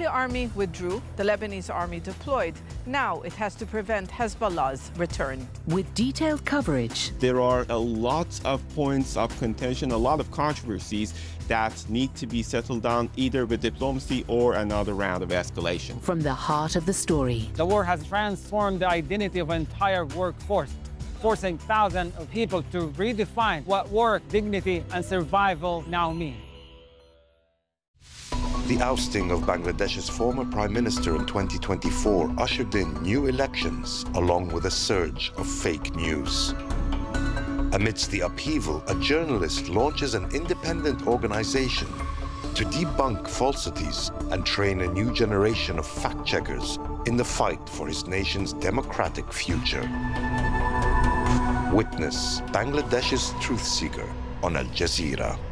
Israeli army withdrew, the Lebanese army deployed. Now it has to prevent Hezbollah's return. With detailed coverage. There are a lot of points of contention, a lot of controversies that need to be settled down either with diplomacy or another round of escalation. From the heart of the story. The war has transformed the identity of an entire workforce, forcing thousands of people to redefine what work, dignity, and survival now mean. The ousting of Bangladesh's former prime minister in 2024 ushered in new elections, along with a surge of fake news. Amidst the upheaval, a journalist launches an independent organization to debunk falsities and train a new generation of fact-checkers in the fight for his nation's democratic future. Witness Bangladesh's truth seeker on Al Jazeera.